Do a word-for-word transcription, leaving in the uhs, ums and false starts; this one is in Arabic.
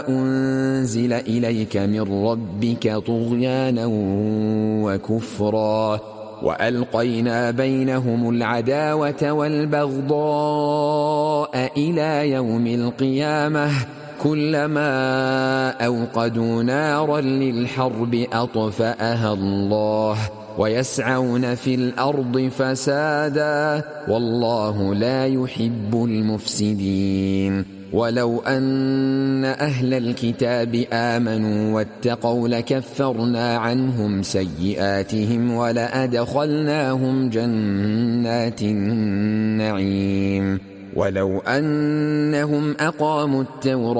أنزل إليك من ربك طغيانا وكفرا وألقينا بينهم العداوة والبغضاء إلى يوم القيامة كلما أوقدوا نارا للحرب أطفأها الله ويسعون في الأرض فسادا والله لا يحب المفسدين. ولو أن أهل الكتاب آمنوا واتقوا لكفرنا عنهم سيئاتهم ولأدخلناهم جنات النعيم ولو أنهم أقاموا التوراة